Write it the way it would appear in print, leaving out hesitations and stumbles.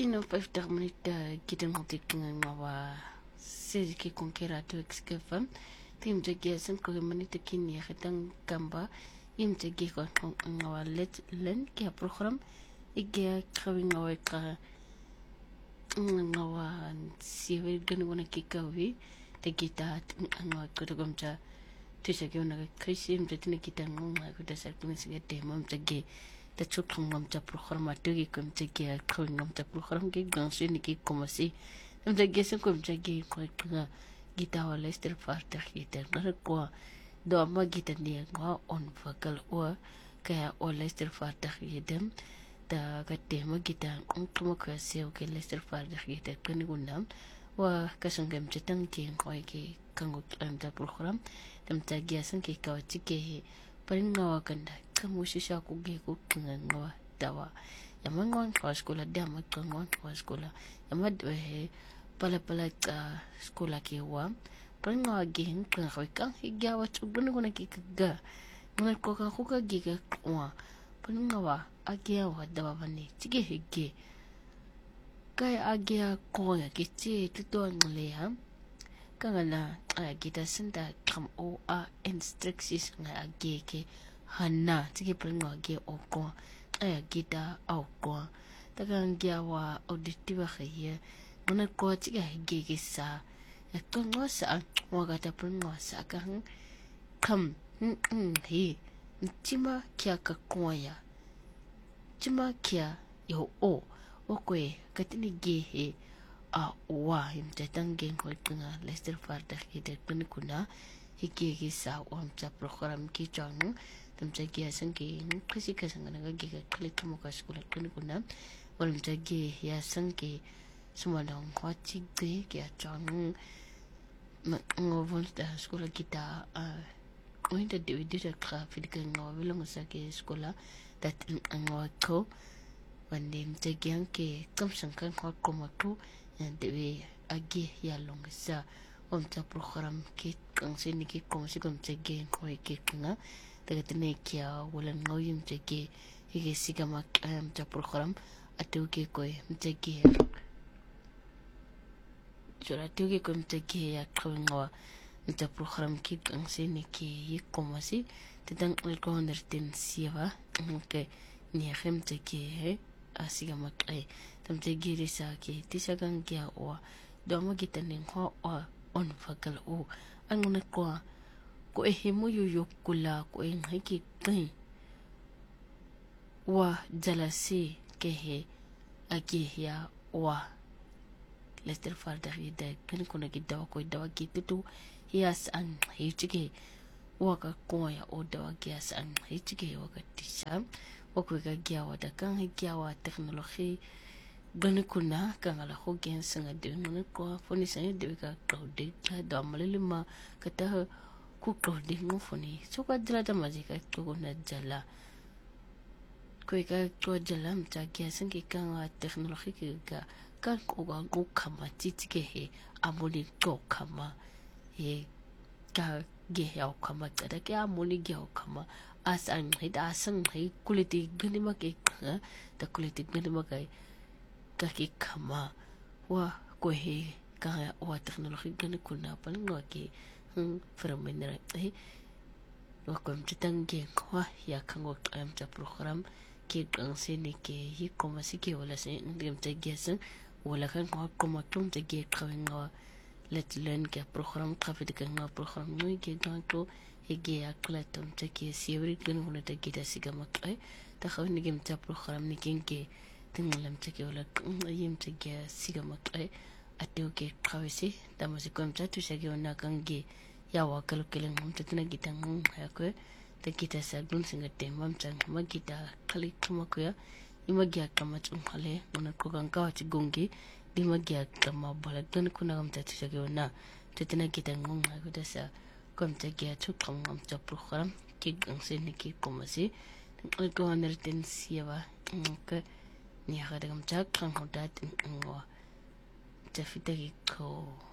50 minuten kita ngotikingan ngawa sedikit kongkira tu ekskafam tim jagi asan ko menit kini khitang kamba im jagi ko ngawa let len kia program igia kawing ngawa ka ngawa siwe gani wana kikawi te kita ngawa ko to gomcha tu jagi wana krisim jetina kita ngonga ko da sak tumi sige demam jagi ta chukong ngam cha program atugi kum jagi kawing ngam cha program ki gangsi ni ki komasi am jagi sen kum jagi ko ka gita wa lester farta kita ngara ko do ma gita ni nga on fakal o ka o lester farta yedem da ka tema gita kuma ka se o ke lester farta kita kan gunam wa kasangam chetang ki ko ki kango am ta program tam jagi sen ki ka chike paringawa kanda kamushisha kuge kukinganwa dawa yamangwan kwa skola dama kangwan kwa skola yamad pala skola kiwa paringawa gihin kan kang higawa chugdun kuna kikaga ngal ko ka kuka giga kwa paringawa agiawa dawa bani chige hige kai agia ko ya kichi tuto ngleha kangana kita senda kam o a instructions nga ageke hana tiki pringo ge oko gita oko tagang giawa auditiva khye mona ko tiga ge sa to ngosa waga ta pringo sa kang kam hi chima kya ka koya chima kya yo o okwe katini ge he a wa imta tangen ko tinga lester farda khide kun kuna hige sa omcha program ki chang tamcha gi asan ki khisi ka sang na gi ka klik mo ka skula kun kuna olmcha gi ya sang ki sumadang khwachi ge ki chang ngovol ta skula kita winter de ka fidika ngovelo sa ki skula that ngawko wandem tagyang ke kamsang kan ko komatu dewe agi ya longsa omcha program ki kang sini ki komsi komcha ge ko ke kunga tagatne kya walan ngoyim jege hige sigama amcha program atu ke ko mjege jora tu ke ko mjege ya kawngwa mcha program ki kang sini ki komasi tedang ko nertin siwa ke ni khem jege asigama kai tamte giri sa ki tisagang kya o domo gitaning ho o on fakal o anguna ko himu yu kula ko hiki kai wa jalasi ke he agi ya wa lester farda hida kan kuna gidawa ko dawa gitu hias an hichige wa ka ko ya o dawa gias an hichige wa ka tisam wako gagiawa da kan higiawa teknologi gani kuna kan ala ho gen sanga de ngone ko foni sanga de ka cloud da malima kata ku cloud mo foni so ka dra da majika ko na jala ko ka ko jala mta kya sanga kan teknologi ka kan ko ga ko kama titike he amoni ko kama he ka ge ya kama da ke amoni ge kama asan hida asang hai kuliti gani make da kuliti gani make kaki kama wa ko he ka wa teknologi gani kuna palngo ke fenomena wa ko mtange kwa ya kango amcha program ke kan sini ke hi komasi ke wala se ngem tagesan wala kan ko matum tage kawinga let learn ke program traffic ke nga program no ke ganto hige akulatum take siwri gun huna take da sigama kai ta khawni gem ta program ni kinke tingalam take wala yim take sigama kai ateo ke khawisi ta musikom ta tu sage ona kange ya wa kalkelen hum ta tana gitan ha ko ta kita sa gun singa temam tan magita khali kuma ko ya imagya kama chum khale mona ko kan ka chi gongi dimagya kama bala gun kuna gam ta tu sage ona ta tana gitan ha ko da sa comme ta gya chukang am cha program ki gang se ni ki komasi ko nerten siwa ka ni ha da gam cha kang hodat ngwa ta fita ki ko